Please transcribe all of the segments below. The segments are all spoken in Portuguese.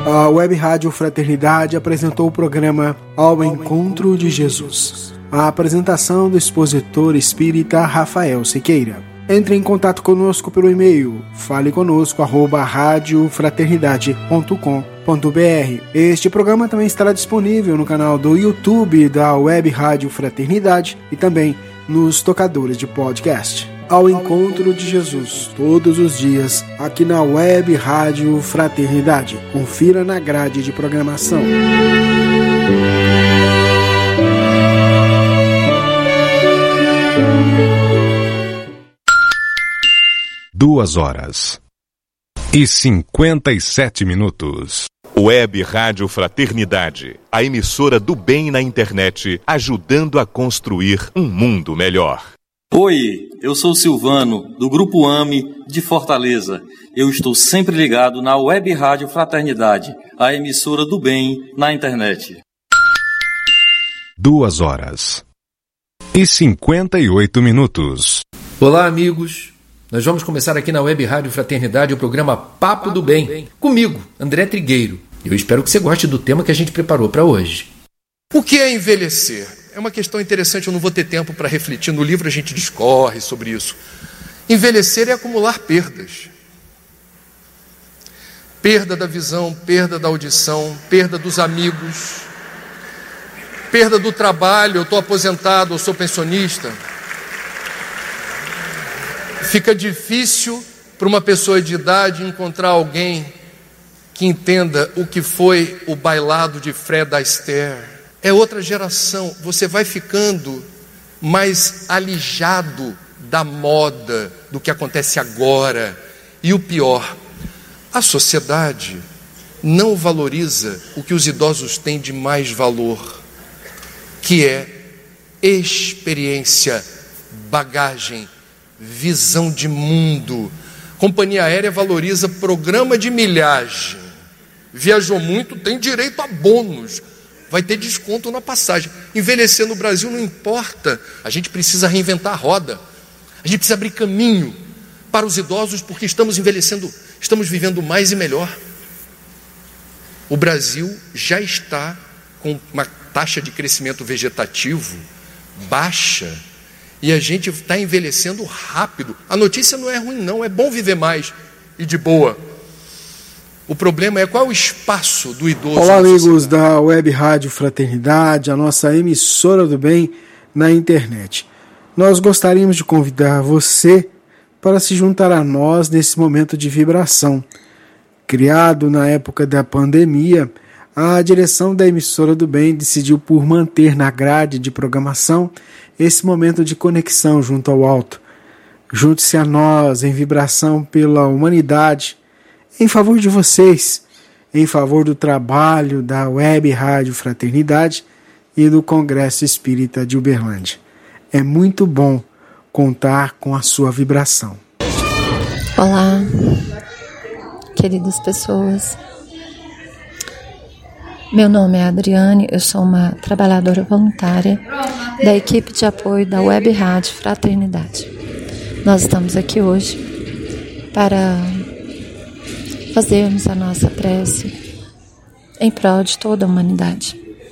A Web Rádio Fraternidade apresentou o programa Ao Encontro de Jesus. A apresentação do expositor espírita Rafael Siqueira. Entre em contato conosco pelo e-mail faleconosco@radiofraternidade.com.br. Este programa também estará disponível no canal do YouTube da Web Rádio Fraternidade e também nos tocadores de podcast. Ao Encontro de Jesus, todos os dias, aqui na Web Rádio Fraternidade. Confira na grade de programação. 2h57. Web Rádio Fraternidade, a emissora do bem na internet, ajudando a construir um mundo melhor. Oi, eu sou Silvano, do Grupo AME de Fortaleza. Eu estou sempre ligado na Web Rádio Fraternidade, a emissora do bem na internet. 2h58. Olá, amigos. Nós vamos começar aqui na Web Rádio Fraternidade o programa Papo do Bem, comigo, André Trigueiro. Eu espero que você goste do tema que a gente preparou para hoje. O que é envelhecer? É uma questão interessante, eu não vou ter tempo para refletir. No livro a gente discorre sobre isso. Envelhecer é acumular perdas. Perda da visão, perda da audição, perda dos amigos, perda do trabalho. Eu estou aposentado, eu sou pensionista. Fica difícil para uma pessoa de idade encontrar alguém que entenda o que foi o bailado de Fred Astaire. É outra geração, você vai ficando mais alijado da moda, do que acontece agora. E o pior, a sociedade não valoriza o que os idosos têm de mais valor, que é experiência, bagagem, visão de mundo. Companhia aérea valoriza programa de milhagem. Viajou muito, tem direito a bônus, vai ter desconto na passagem. Envelhecer no Brasil não importa. A gente precisa reinventar a roda. A gente precisa abrir caminho para os idosos, porque estamos envelhecendo, estamos vivendo mais e melhor. O Brasil já está com uma taxa de crescimento vegetativo baixa e a gente está envelhecendo rápido. A notícia não é ruim não, é bom viver mais e de boa. O problema é qual é o espaço do idoso. Olá, amigos da Web Rádio Fraternidade, a nossa emissora do bem na internet. Nós gostaríamos de convidar você para se juntar a nós nesse momento de vibração. Criado na época da pandemia, a direção da emissora do bem decidiu por manter na grade de programação esse momento de conexão junto ao alto. Junte-se a nós em vibração pela humanidade, em favor de vocês, em favor do trabalho da Web Rádio Fraternidade e do Congresso Espírita de Uberlândia. É muito bom contar com a sua vibração. Olá, queridas pessoas. Meu nome é Adriane, eu sou uma trabalhadora voluntária da equipe de apoio da Web Rádio Fraternidade. Nós estamos aqui hoje para fazermos a nossa prece em prol de toda a humanidade,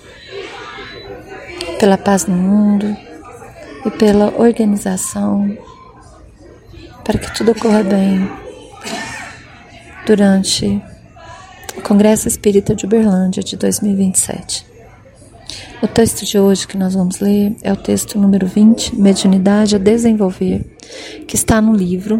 pela paz no mundo e pela organização, para que tudo ocorra bem durante o Congresso Espírita de Uberlândia de 2027. O texto de hoje que nós vamos ler é o texto número 20, Mediunidade a Desenvolver, que está no livro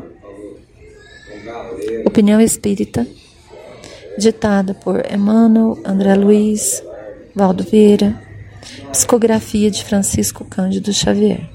Opinião Espírita, ditada por Emmanuel, André Luiz, Valdo Vieira, psicografia de Francisco Cândido Xavier.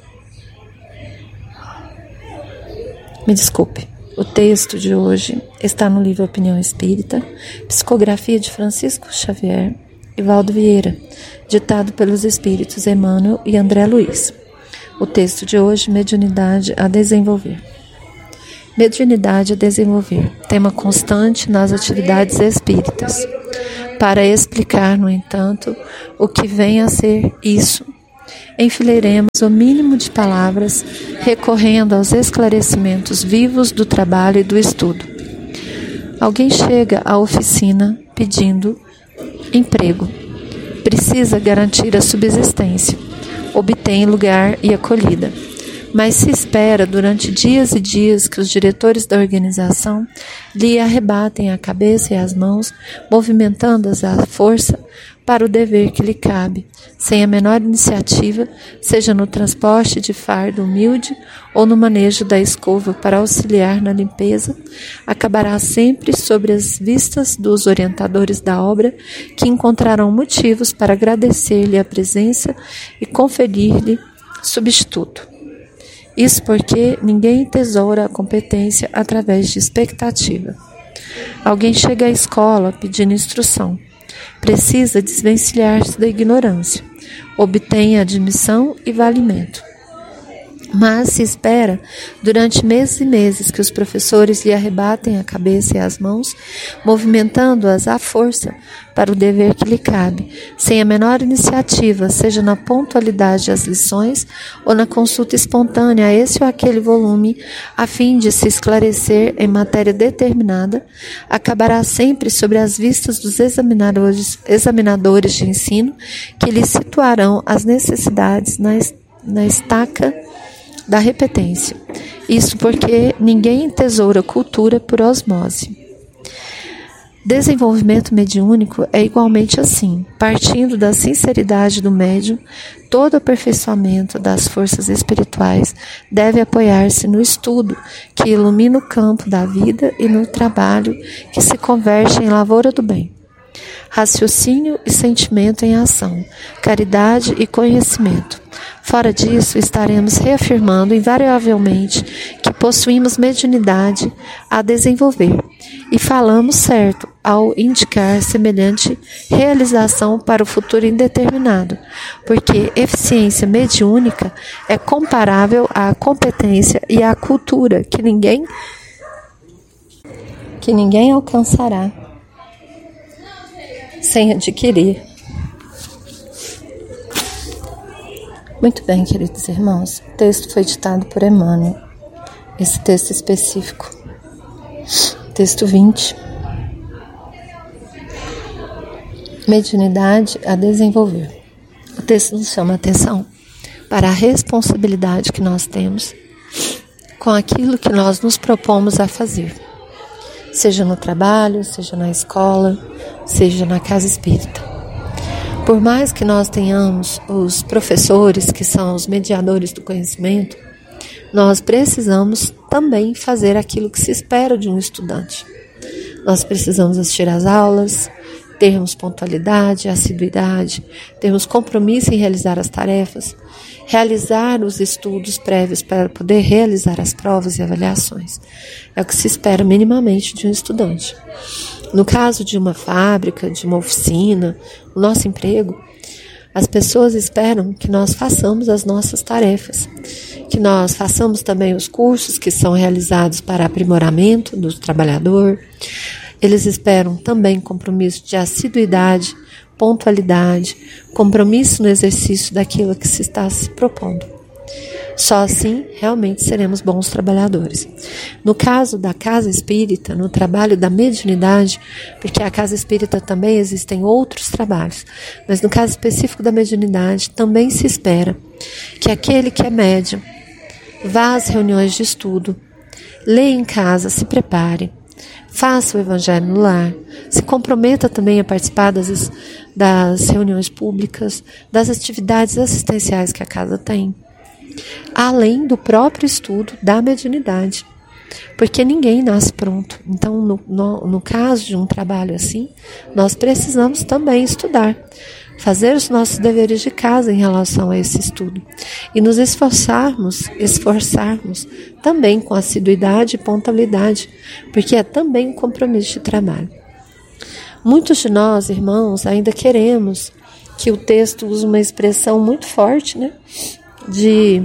Me desculpe, o texto de hoje está no livro Opinião Espírita, psicografia de Francisco Xavier e Valdo Vieira, ditado pelos espíritos Emmanuel e André Luiz. O texto de hoje, Mediunidade a Desenvolver. Mediunidade a desenvolver, tema constante nas atividades espíritas. Para explicar, no entanto, o que vem a ser isso, enfileiremos o mínimo de palavras, recorrendo aos esclarecimentos vivos do trabalho e do estudo. Alguém chega à oficina pedindo emprego. Precisa garantir a subsistência. Obtém lugar e acolhida. Mas se espera durante dias e dias que os diretores da organização lhe arrebatem a cabeça e as mãos, movimentando-as à força para o dever que lhe cabe, sem a menor iniciativa, seja no transporte de fardo humilde ou no manejo da escova para auxiliar na limpeza, acabará sempre sobre as vistas dos orientadores da obra, que encontrarão motivos para agradecer-lhe a presença e conferir-lhe substituto. Isso porque ninguém tesoura a competência através de expectativa. Alguém chega à escola pedindo instrução. Precisa desvencilhar-se da ignorância. Obtém admissão e valimento. Mas se espera durante meses e meses que os professores lhe arrebatem a cabeça e as mãos, movimentando-as à força para o dever que lhe cabe, sem a menor iniciativa, seja na pontualidade às lições ou na consulta espontânea a esse ou aquele volume, a fim de se esclarecer em matéria determinada, acabará sempre sobre as vistas dos examinadores de ensino, que lhe situarão as necessidades na estaca da repetência. Isso porque ninguém entesoura cultura por osmose. Desenvolvimento mediúnico é igualmente assim. Partindo da sinceridade do médium, todo aperfeiçoamento das forças espirituais deve apoiar-se no estudo que ilumina o campo da vida e no trabalho que se converte em lavoura do bem. Raciocínio e sentimento em ação, caridade e conhecimento. Fora disso, estaremos reafirmando invariavelmente que possuímos mediunidade a desenvolver, e falamos certo ao indicar semelhante realização para o futuro indeterminado, porque eficiência mediúnica é comparável à competência e à cultura que ninguém alcançará sem adquirir. Muito bem, queridos irmãos, o texto foi ditado por Emmanuel, esse texto específico, texto 20, mediunidade a desenvolver. O texto nos chama a atenção para a responsabilidade que nós temos com aquilo que nós nos propomos a fazer, seja no trabalho, seja na escola, seja na casa espírita. Por mais que nós tenhamos os professores, que são os mediadores do conhecimento, nós precisamos também fazer aquilo que se espera de um estudante. Nós precisamos assistir às aulas, termos pontualidade, assiduidade, termos compromisso em realizar as tarefas, realizar os estudos prévios para poder realizar as provas e avaliações. É o que se espera minimamente de um estudante. No caso de uma fábrica, de uma oficina, o nosso emprego, as pessoas esperam que nós façamos as nossas tarefas, que nós façamos também os cursos que são realizados para aprimoramento do trabalhador. Eles esperam também compromisso de assiduidade, pontualidade, compromisso no exercício daquilo que se está se propondo. Só assim, realmente, seremos bons trabalhadores. No caso da casa espírita, no trabalho da mediunidade, porque a casa espírita também existem outros trabalhos, mas no caso específico da mediunidade, também se espera que aquele que é médium vá às reuniões de estudo, leia em casa, se prepare, faça o evangelho no lar, se comprometa também a participar das reuniões públicas, das atividades assistenciais que a casa tem, além do próprio estudo da mediunidade, porque ninguém nasce pronto. Então, no caso de um trabalho assim, nós precisamos também estudar, fazer os nossos deveres de casa em relação a esse estudo e nos esforçarmos também com assiduidade e pontualidade, porque é também um compromisso de trabalho. Muitos de nós, irmãos, ainda queremos que o texto use uma expressão muito forte, né? De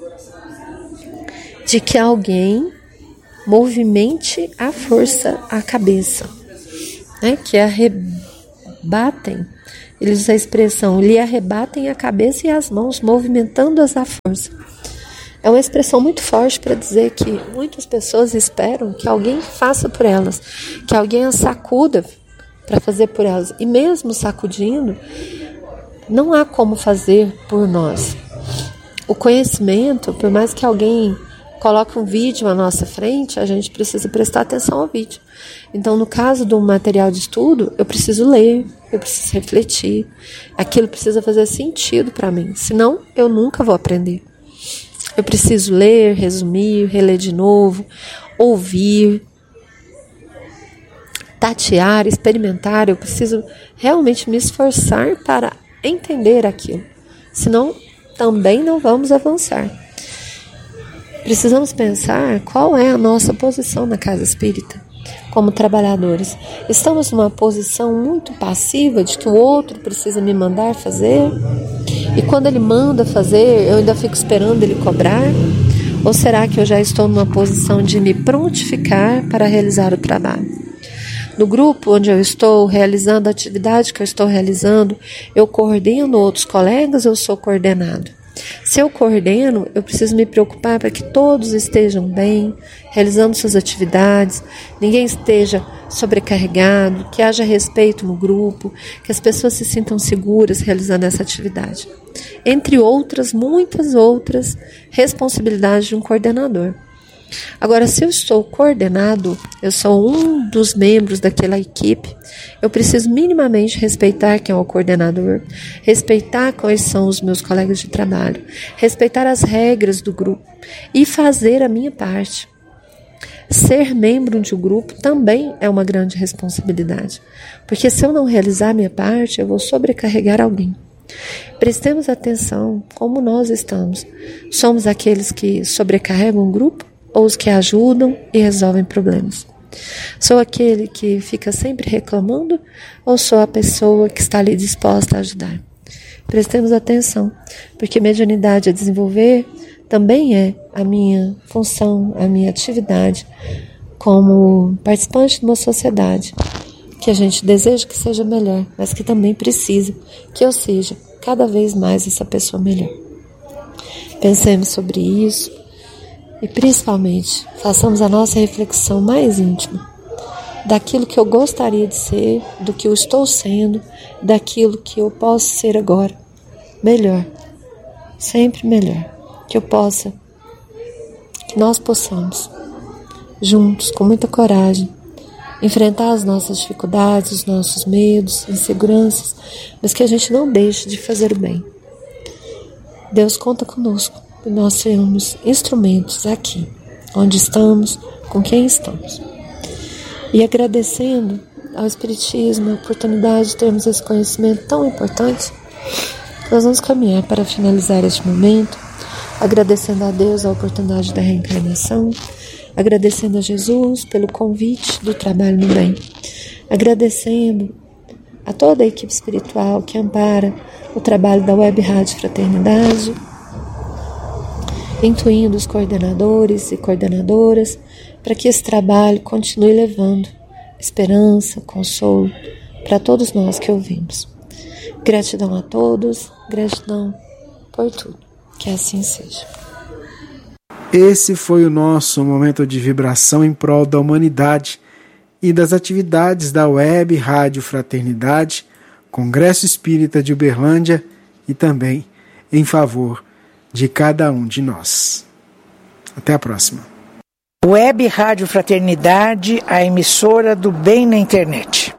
que alguém movimente à força a cabeça, né? Que arrebatem, ele usa a expressão, lhe arrebatem a cabeça e as mãos, movimentando-as à força. É uma expressão muito forte para dizer que muitas pessoas esperam que alguém faça por elas, que alguém as sacuda para fazer por elas. E mesmo sacudindo, não há como fazer por nós. O conhecimento, por mais que alguém coloque um vídeo à nossa frente, a gente precisa prestar atenção ao vídeo. Então, no caso do material de estudo, eu preciso ler, eu preciso refletir. Aquilo precisa fazer sentido para mim, senão eu nunca vou aprender. Eu preciso ler, resumir, reler de novo, ouvir, tatear, experimentar. Eu preciso realmente me esforçar para entender aquilo, senão também não vamos avançar. Precisamos pensar qual é a nossa posição na casa espírita, como trabalhadores. Estamos numa posição muito passiva de que o outro precisa me mandar fazer, e quando ele manda fazer, eu ainda fico esperando ele cobrar? Ou será que eu já estou numa posição de me prontificar para realizar o trabalho? No grupo onde eu estou realizando a atividade que eu estou realizando, eu coordeno outros colegas ou sou coordenado? Se eu coordeno, eu preciso me preocupar para que todos estejam bem, realizando suas atividades, ninguém esteja sobrecarregado, que haja respeito no grupo, que as pessoas se sintam seguras realizando essa atividade. Entre outras, muitas outras responsabilidades de um coordenador. Agora, se eu estou coordenado, eu sou um dos membros daquela equipe, eu preciso minimamente respeitar quem é o coordenador, respeitar quais são os meus colegas de trabalho, respeitar as regras do grupo e fazer a minha parte. Ser membro de um grupo também é uma grande responsabilidade, porque se eu não realizar a minha parte, eu vou sobrecarregar alguém. Prestemos atenção como nós estamos. Somos aqueles que sobrecarregam o grupo ou os que ajudam e resolvem problemas? Sou aquele que fica sempre reclamando ou sou a pessoa que está ali disposta a ajudar? Prestemos atenção, porque mediunidade a desenvolver também é a minha função, a minha atividade como participante de uma sociedade que a gente deseja que seja melhor, mas que também precisa que eu seja cada vez mais essa pessoa melhor. Pensemos sobre isso e principalmente façamos a nossa reflexão mais íntima daquilo que eu gostaria de ser, do que eu estou sendo, daquilo que eu posso ser agora. Melhor, sempre melhor. Que nós possamos, juntos, com muita coragem, enfrentar as nossas dificuldades, os nossos medos, inseguranças, mas que a gente não deixe de fazer o bem. Deus conta conosco, e nós seremos instrumentos aqui, onde estamos, com quem estamos. E agradecendo ao Espiritismo a oportunidade de termos esse conhecimento tão importante, nós vamos caminhar para finalizar este momento, agradecendo a Deus a oportunidade da reencarnação, agradecendo a Jesus pelo convite do trabalho no bem, agradecendo a toda a equipe espiritual que ampara o trabalho da Web Rádio Fraternidade, intuindo os coordenadores e coordenadoras para que esse trabalho continue levando esperança, consolo para todos nós que ouvimos. Gratidão a todos, gratidão por tudo. Que assim seja. Esse foi o nosso momento de vibração em prol da humanidade e das atividades da Web Rádio Fraternidade, Congresso Espírita de Uberlândia e também em favor de cada um de nós. Até a próxima. Web Rádio Fraternidade, a emissora do bem na internet.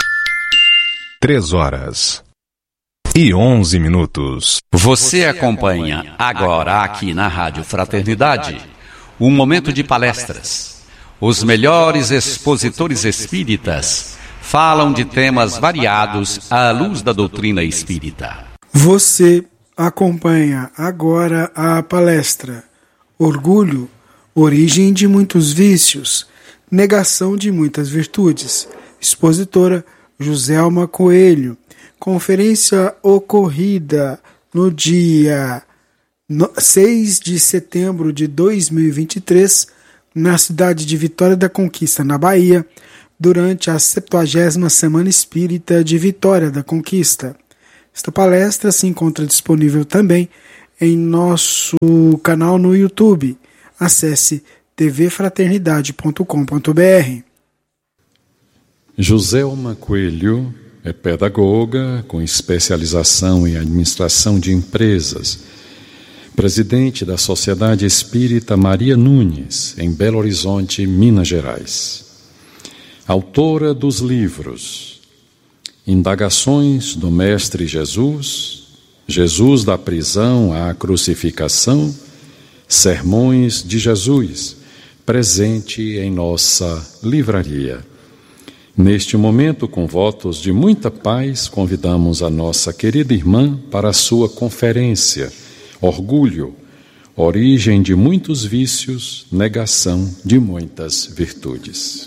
3h11. Você acompanha agora aqui na Rádio Fraternidade um momento de palestras. Os melhores expositores espíritas falam de temas variados à luz da doutrina espírita. Você acompanha agora a palestra Orgulho, origem de muitos vícios, negação de muitas virtudes. Expositora Joselma Coelho. Conferência ocorrida no dia 6 de setembro de 2023, na cidade de Vitória da Conquista, na Bahia, durante a 70ª Semana Espírita de Vitória da Conquista. Esta palestra se encontra disponível também em nosso canal no YouTube. Acesse tvfraternidade.com.br. Joselma Coelho é pedagoga com especialização em administração de empresas, presidente da Sociedade Espírita Maria Nunes, em Belo Horizonte, Minas Gerais. Autora dos livros Indagações do Mestre Jesus, Jesus da prisão à crucificação, Sermões de Jesus, presente em nossa livraria. Neste momento, com votos de muita paz, convidamos a nossa querida irmã para a sua conferência, Orgulho, origem de muitos vícios, negação de muitas virtudes.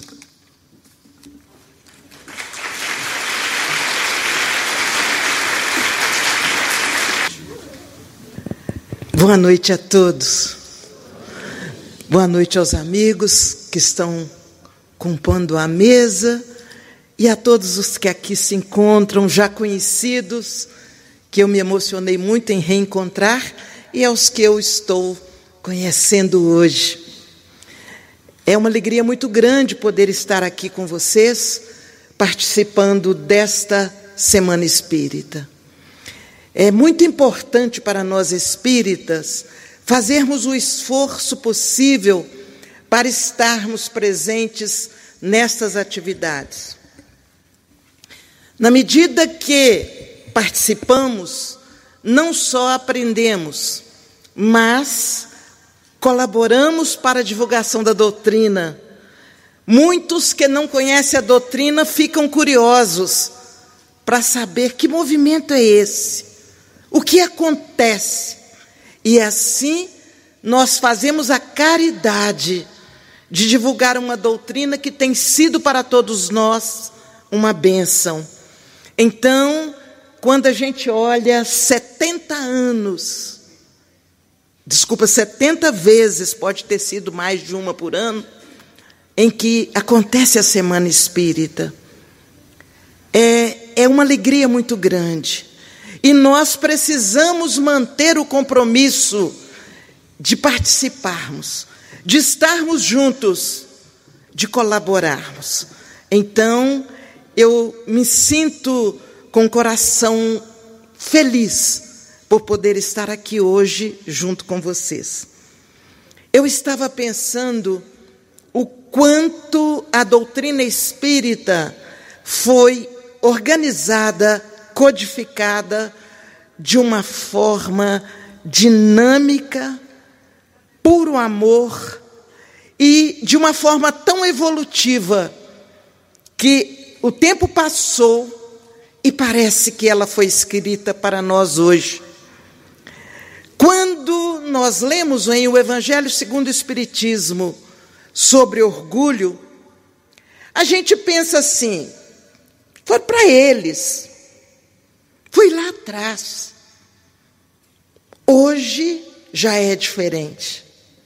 Boa noite a todos. Boa noite aos amigos que estão compondo a mesa e a todos os que aqui se encontram, já conhecidos, que eu me emocionei muito em reencontrar, e aos que eu estou conhecendo hoje. É uma alegria muito grande poder estar aqui com vocês, participando desta Semana Espírita. É muito importante para nós espíritas fazermos o esforço possível para estarmos presentes nestas atividades. Na medida que participamos, não só aprendemos, mas colaboramos para a divulgação da doutrina. Muitos que não conhecem a doutrina ficam curiosos para saber que movimento é esse, o que acontece. E assim nós fazemos a caridade de divulgar uma doutrina que tem sido para todos nós uma bênção. Então, quando a gente olha 70 vezes, pode ter sido mais de uma por ano, em que acontece a Semana Espírita, é uma alegria muito grande. E nós precisamos manter o compromisso de participarmos, de estarmos juntos, de colaborarmos. Então, eu me sinto com o coração feliz por poder estar aqui hoje junto com vocês. Eu estava pensando o quanto a doutrina espírita foi organizada, codificada de uma forma dinâmica, puro amor e de uma forma tão evolutiva que o tempo passou e parece que ela foi escrita para nós hoje. Quando nós lemos em o Evangelho segundo o Espiritismo sobre orgulho, a gente pensa assim, foi para eles, foi lá atrás. Hoje já é diferente.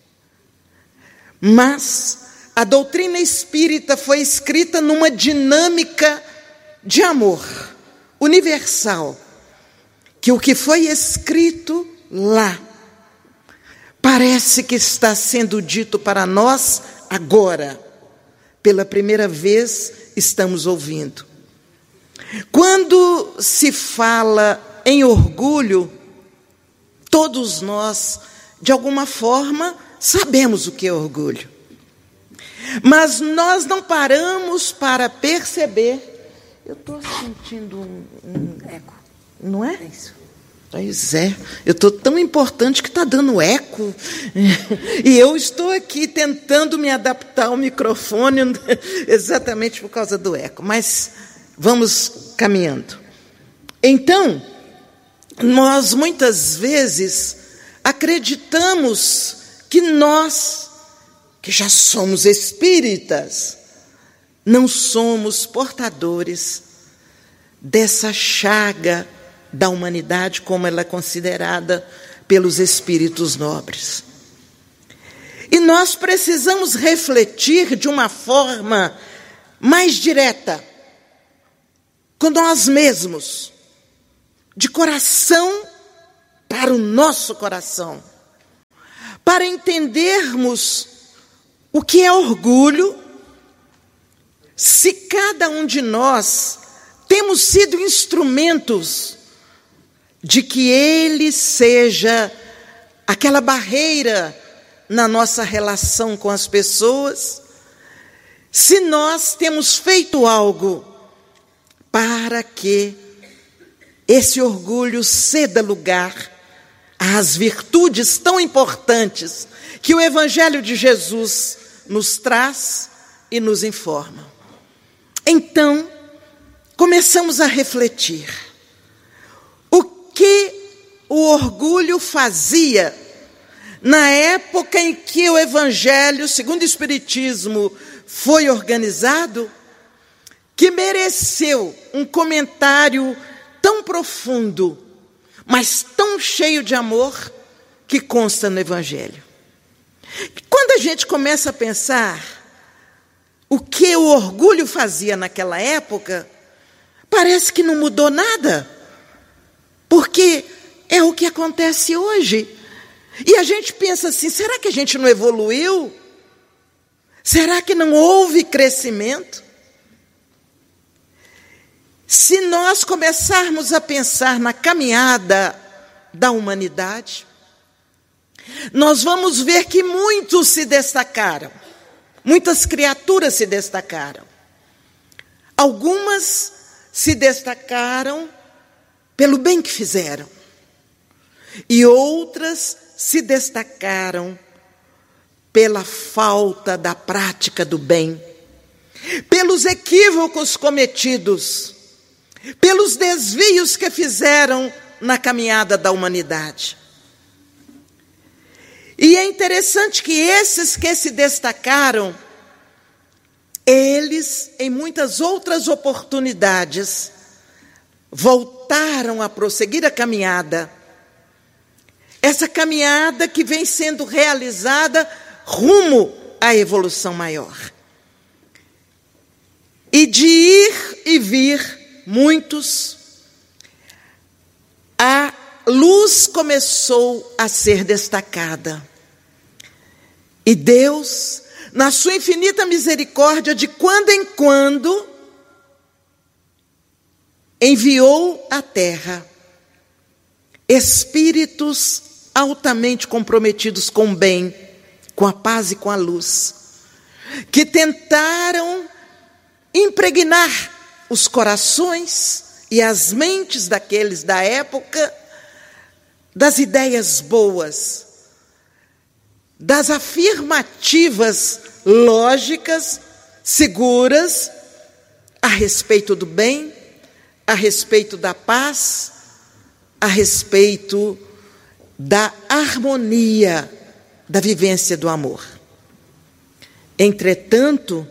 Mas a doutrina espírita foi escrita numa dinâmica de amor universal, que o que foi escrito lá parece que está sendo dito para nós agora. Pela primeira vez estamos ouvindo. Quando se fala em orgulho, todos nós, de alguma forma, sabemos o que é orgulho. Mas nós não paramos para perceber. Eu estou sentindo um eco, não é? Isso. Pois é, eu estou tão importante que está dando eco. E eu estou aqui tentando me adaptar ao microfone exatamente por causa do eco. Mas vamos caminhando. Então, nós muitas vezes acreditamos que nós, que já somos espíritas, não somos portadores dessa chaga da humanidade como ela é considerada pelos espíritos nobres. E nós precisamos refletir de uma forma mais direta com nós mesmos, de coração para o nosso coração, para entendermos o que é orgulho, se cada um de nós temos sido instrumentos de que Ele seja aquela barreira na nossa relação com as pessoas, se nós temos feito algo para que esse orgulho ceda lugar às virtudes tão importantes que o Evangelho de Jesus nos traz e nos informa. Então, começamos a refletir. O que o orgulho fazia na época em que o Evangelho, segundo o Espiritismo, foi organizado, que mereceu um comentário tão profundo, mas tão cheio de amor, que consta no Evangelho. Quando a gente começa a pensar o que o orgulho fazia naquela época, parece que não mudou nada, porque é o que acontece hoje. E a gente pensa assim, será que a gente não evoluiu? Será que não houve crescimento? Se nós começarmos a pensar na caminhada da humanidade, nós vamos ver que muitos se destacaram, muitas criaturas se destacaram. Algumas se destacaram pelo bem que fizeram, e outras se destacaram pela falta da prática do bem, pelos equívocos cometidos, pelos desvios que fizeram na caminhada da humanidade. E é interessante que esses que se destacaram, eles, em muitas outras oportunidades, voltaram a prosseguir a caminhada. Essa caminhada que vem sendo realizada rumo à evolução maior. E de ir e vir, muitos, a luz começou a ser destacada. E Deus, na sua infinita misericórdia, de quando em quando, enviou à terra espíritos altamente comprometidos com o bem, com a paz e com a luz, que tentaram impregnar os corações e as mentes daqueles da época das ideias boas, das afirmativas lógicas, seguras, a respeito do bem, a respeito da paz, a respeito da harmonia, da vivência do amor. Entretanto,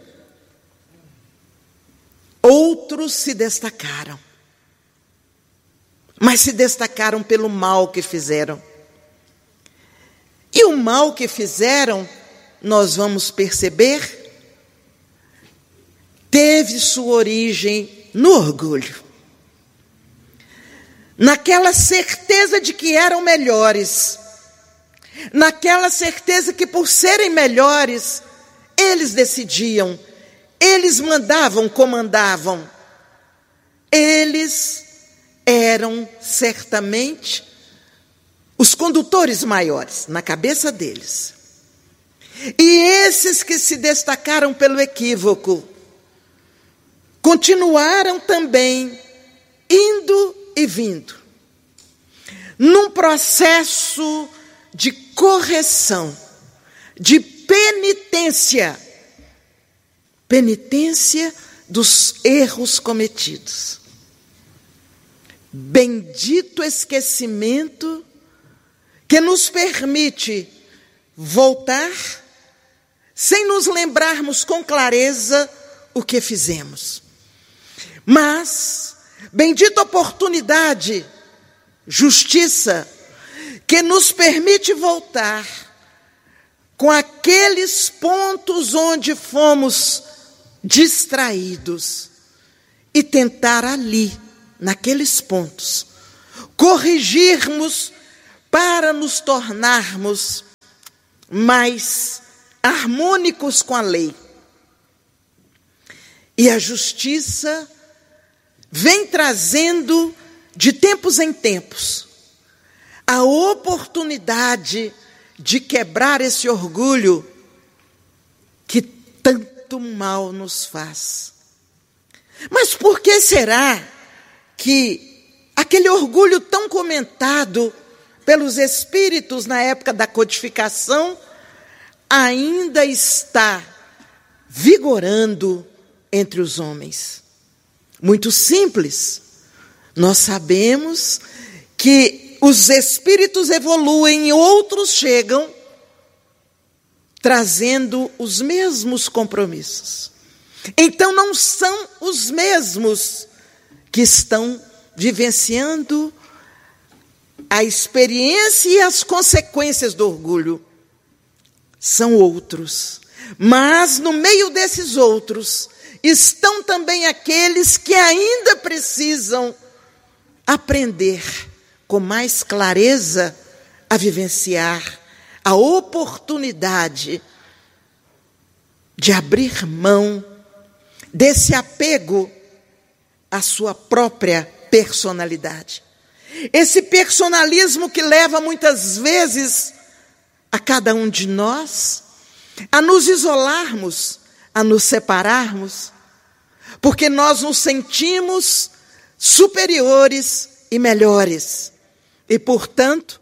outros se destacaram, mas se destacaram pelo mal que fizeram. E o mal que fizeram, nós vamos perceber, teve sua origem no orgulho, naquela certeza de que eram melhores, naquela certeza que por serem melhores, eles decidiam, eles mandavam, comandavam, eles eram certamente os condutores maiores na cabeça deles. E esses que se destacaram pelo equívoco, continuaram também indo e vindo, num processo de correção, de penitência dos erros cometidos. Bendito esquecimento que nos permite voltar sem nos lembrarmos com clareza o que fizemos. Mas bendita oportunidade, justiça, que nos permite voltar com aqueles pontos onde fomos distraídos e tentar ali, naqueles pontos, corrigirmos para nos tornarmos mais harmônicos com a lei. E a justiça vem trazendo, de tempos em tempos, a oportunidade de quebrar esse orgulho que tanto mal nos faz. Mas por que será que aquele orgulho tão comentado pelos espíritos na época da codificação ainda está vigorando entre os homens? Muito simples. Nós sabemos que os espíritos evoluem e outros chegam trazendo os mesmos compromissos. Então não são os mesmos que estão vivenciando a experiência e as consequências do orgulho. São outros. Mas no meio desses outros estão também aqueles que ainda precisam aprender com mais clareza a vivenciar a oportunidade de abrir mão desse apego à sua própria personalidade. Esse personalismo que leva muitas vezes a cada um de nós a nos isolarmos, a nos separarmos, porque nós nos sentimos superiores e melhores. E, portanto,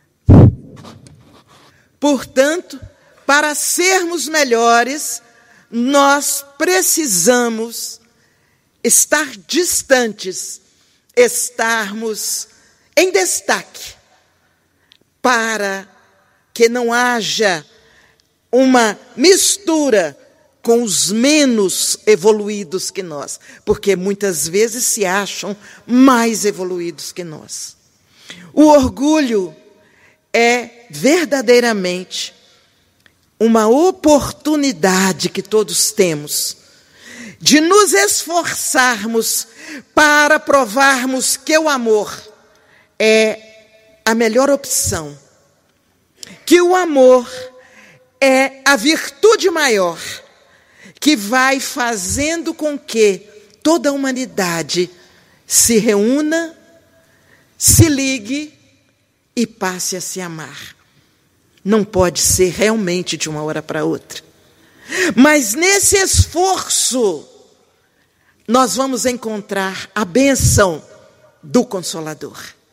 para sermos melhores, nós precisamos estar distantes, estarmos em destaque, para que não haja uma mistura com os menos evoluídos que nós, porque muitas vezes se acham mais evoluídos que nós. O orgulho é verdadeiramente uma oportunidade que todos temos de nos esforçarmos para provarmos que o amor é a melhor opção, que o amor é a virtude maior, que vai fazendo com que toda a humanidade se reúna, se ligue e passe a se amar. Não pode ser realmente de uma hora para outra. Mas nesse esforço, nós vamos encontrar a bênção do Consolador.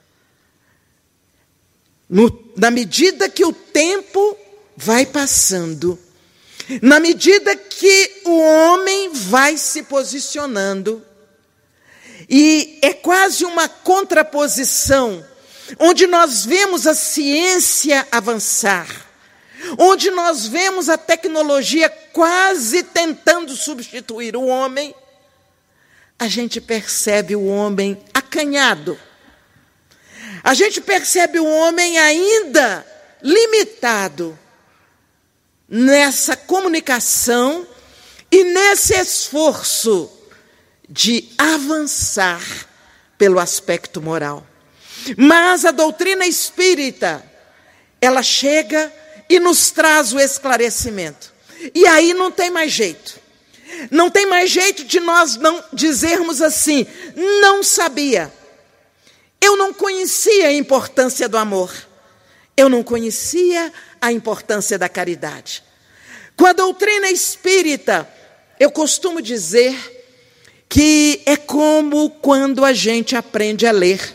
Na medida que o tempo vai passando, na medida que o homem vai se posicionando, e é quase uma contraposição, onde nós vemos a ciência avançar, onde nós vemos a tecnologia quase tentando substituir o homem, a gente percebe o homem acanhado. A gente percebe o homem ainda limitado nessa comunicação e nesse esforço de avançar pelo aspecto moral. Mas a doutrina espírita, ela chega e nos traz o esclarecimento. E aí não tem mais jeito. Não tem mais jeito de nós não dizermos assim, não sabia. Eu não conhecia a importância do amor. Eu não conhecia a importância da caridade. Com a doutrina espírita, eu costumo dizer que é como quando a gente aprende a ler.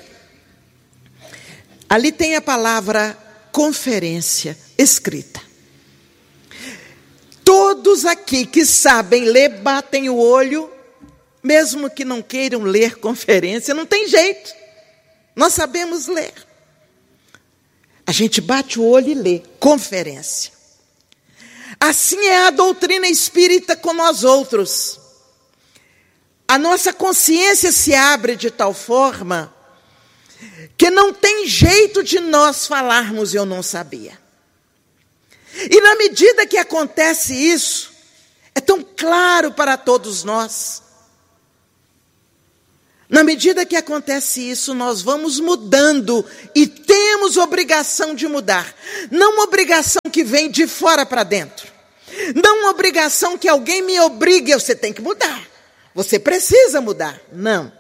Ali tem a palavra conferência escrita. Todos aqui que sabem ler, batem o olho, mesmo que não queiram ler conferência, não tem jeito. Nós sabemos ler. A gente bate o olho e lê conferência. Assim é a doutrina espírita com nós outros. A nossa consciência se abre de tal forma que não tem jeito de nós falarmos eu não sabia. E na medida que acontece isso, é tão claro para todos nós. Na medida que acontece isso, nós vamos mudando e temos obrigação de mudar. Não uma obrigação que vem de fora para dentro. Não uma obrigação que alguém me obrigue, você tem que mudar. você precisa mudar. Não.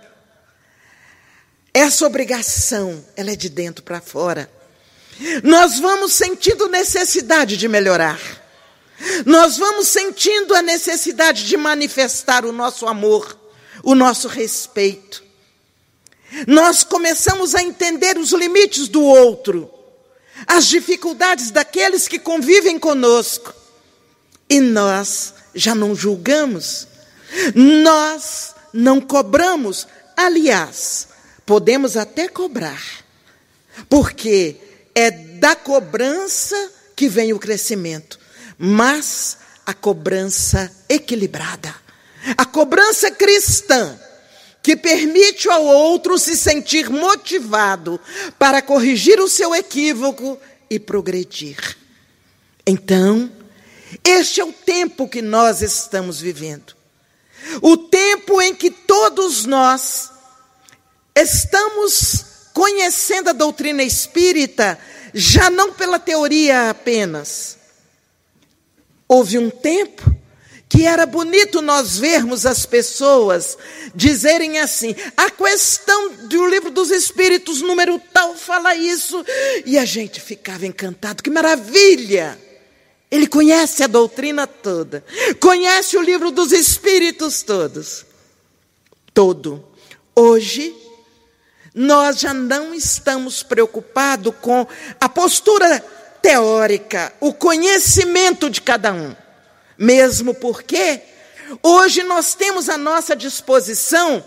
Essa obrigação, ela é de dentro para fora. Nós vamos sentindo necessidade de melhorar. Nós vamos sentindo a necessidade de manifestar o nosso amor, o nosso respeito. Nós começamos a entender os limites do outro, as dificuldades daqueles que convivem conosco. E nós já não julgamos, nós não cobramos. Aliás, podemos até cobrar, porque é da cobrança que vem o crescimento, mas a cobrança equilibrada, a cobrança cristã, que permite ao outro se sentir motivado para corrigir o seu equívoco e progredir. Então, este é o tempo que nós estamos vivendo. O tempo em que todos nós estamos conhecendo a doutrina espírita, já não pela teoria apenas. Houve um tempo que era bonito nós vermos as pessoas dizerem assim, a questão do livro dos Espíritos, número tal, fala isso, e a gente ficava encantado, que maravilha! Ele conhece a doutrina toda, conhece o livro dos Espíritos todo. Hoje, nós já não estamos preocupados com a postura teórica, o conhecimento de cada um. Mesmo porque hoje nós temos à nossa disposição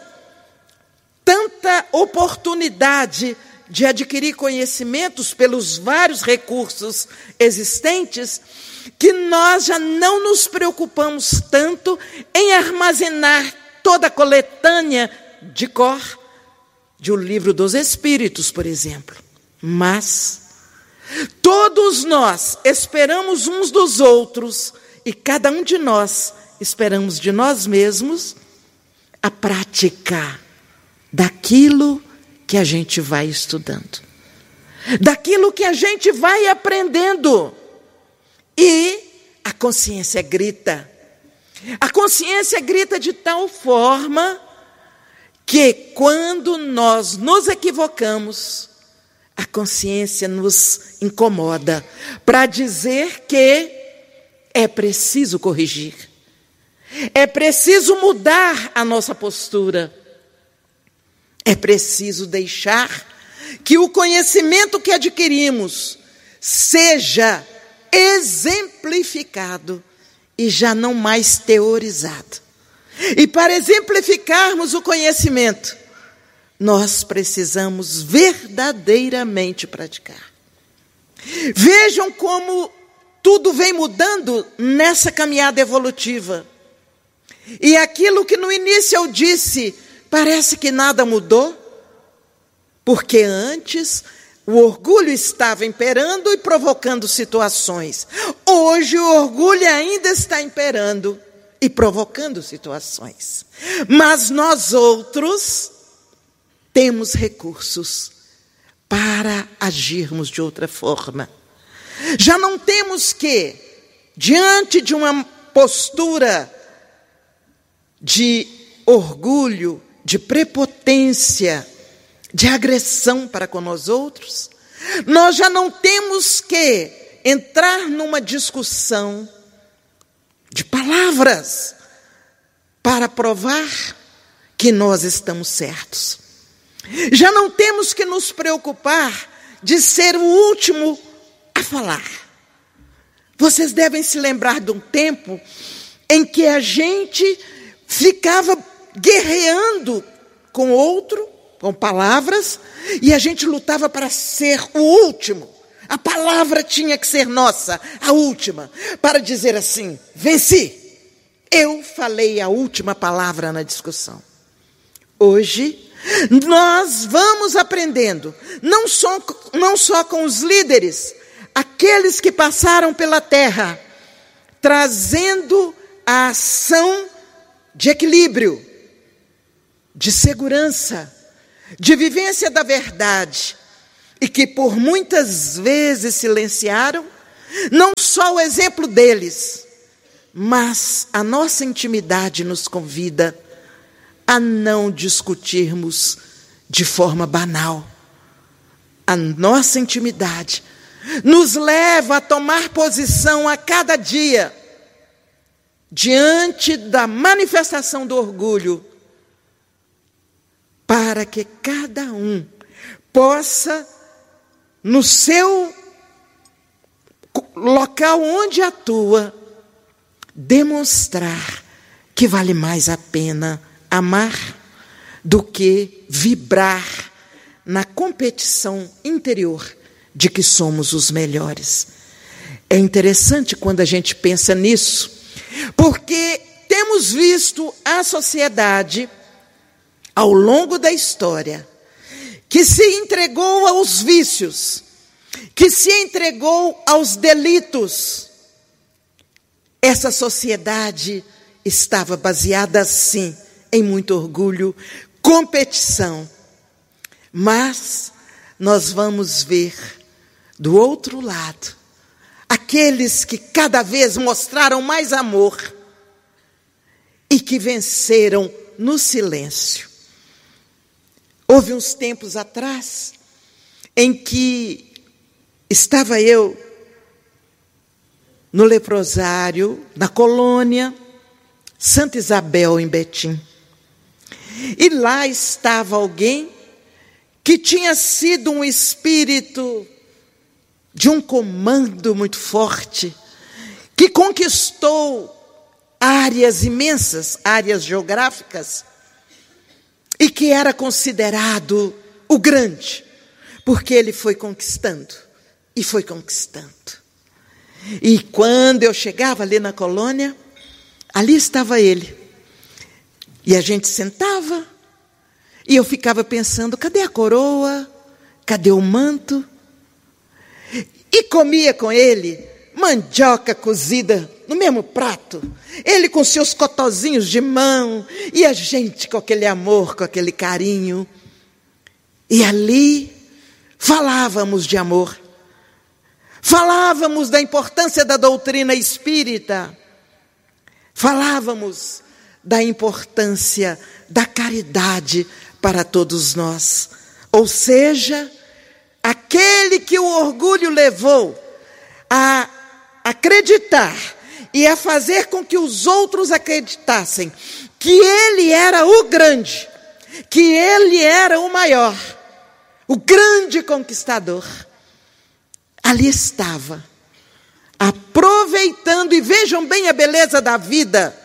tanta oportunidade de adquirir conhecimentos pelos vários recursos existentes, que nós já não nos preocupamos tanto em armazenar toda a coletânea de cor de O Livro dos Espíritos, por exemplo. Mas todos nós esperamos uns dos outros, e cada um de nós esperamos de nós mesmos a prática daquilo que a gente vai estudando, daquilo que a gente vai aprendendo. E a consciência grita. A consciência grita de tal forma que quando nós nos equivocamos, a consciência nos incomoda para dizer que é preciso corrigir. É preciso mudar a nossa postura. É preciso deixar que o conhecimento que adquirimos seja exemplificado e já não mais teorizado. E para exemplificarmos o conhecimento, nós precisamos verdadeiramente praticar. Vejam como tudo vem mudando nessa caminhada evolutiva. E aquilo que no início eu disse, parece que nada mudou, porque antes o orgulho estava imperando e provocando situações. Hoje o orgulho ainda está imperando e provocando situações. Mas nós outros temos recursos para agirmos de outra forma. Já não temos que, diante de uma postura de orgulho, de prepotência, de agressão para com nós outros, nós já não temos que entrar numa discussão de palavras para provar que nós estamos certos. Já não temos que nos preocupar de ser o último a falar. Vocês devem se lembrar de um tempo em que a gente ficava guerreando com outro, com palavras, e a gente lutava para ser o último. A palavra tinha que ser nossa, a última, para dizer assim, venci. Eu falei a última palavra na discussão. Hoje, nós vamos aprendendo, não só com os líderes, aqueles que passaram pela terra, trazendo a ação de equilíbrio, de segurança, de vivência da verdade, e que por muitas vezes silenciaram, não só o exemplo deles, mas a nossa intimidade nos convida a não discutirmos de forma banal. A nossa intimidade nos leva a tomar posição a cada dia diante da manifestação do orgulho, para que cada um possa, no seu local onde atua, demonstrar que vale mais a pena amar do que vibrar na competição interior de que somos os melhores. É interessante quando a gente pensa nisso, porque temos visto a sociedade, ao longo da história, que se entregou aos vícios, que se entregou aos delitos. Essa sociedade estava baseada, sim, em muito orgulho, competição. Mas nós vamos ver, do outro lado, aqueles que cada vez mostraram mais amor e que venceram no silêncio. Houve uns tempos atrás em que estava eu no leprosário, na colônia Santa Isabel, em Betim. E lá estava alguém que tinha sido um espírito de um comando muito forte, que conquistou áreas imensas, áreas geográficas, e que era considerado o grande, porque ele foi conquistando, e foi conquistando. E quando eu chegava ali na colônia, ali estava ele. E a gente sentava, e eu ficava pensando, cadê a coroa? Cadê o manto? E comia com ele mandioca cozida no mesmo prato. Ele com seus cotozinhos de mão, e a gente com aquele amor, com aquele carinho. E ali falávamos de amor. Falávamos da importância da doutrina espírita. Falávamos da importância da caridade para todos nós. Ou seja, aquele que o orgulho levou a acreditar e a fazer com que os outros acreditassem que ele era o grande, que ele era o maior, o grande conquistador. Ali estava, aproveitando, e vejam bem a beleza da vida,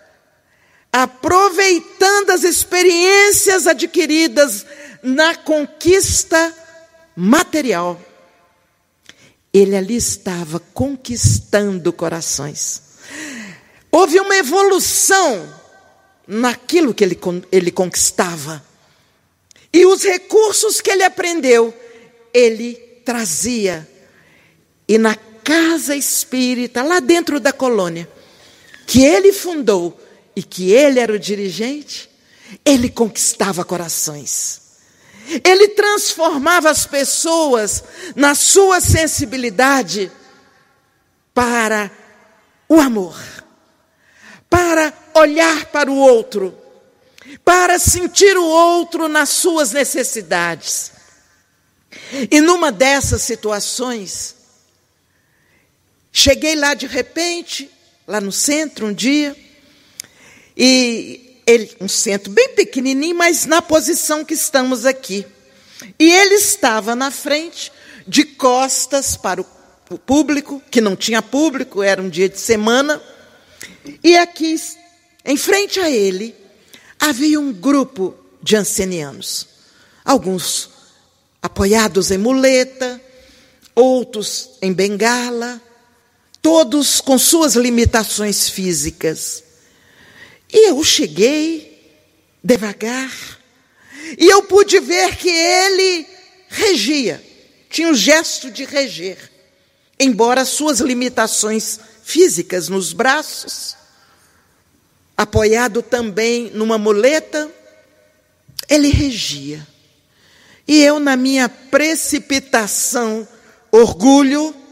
aproveitando as experiências adquiridas na conquista material. Ele ali estava conquistando corações. Houve uma evolução naquilo que ele conquistava. E os recursos que ele aprendeu, ele trazia. E na casa espírita, lá dentro da colônia, que ele fundou e que ele era o dirigente, ele conquistava corações. Ele transformava as pessoas na sua sensibilidade para o amor, para olhar para o outro, para sentir o outro nas suas necessidades. E numa dessas situações, cheguei lá de repente, lá no centro um dia, e um centro bem pequenininho, mas na posição que estamos aqui. E ele estava na frente, de costas para o público, que não tinha público, era um dia de semana. E aqui, em frente a ele, havia um grupo de ancenianos. Alguns apoiados em muleta, outros em bengala, todos com suas limitações físicas. E eu cheguei devagar, e eu pude ver que ele regia, tinha um gesto de reger, embora suas limitações físicas nos braços, apoiado também numa muleta, ele regia. E eu, na minha precipitação, orgulho,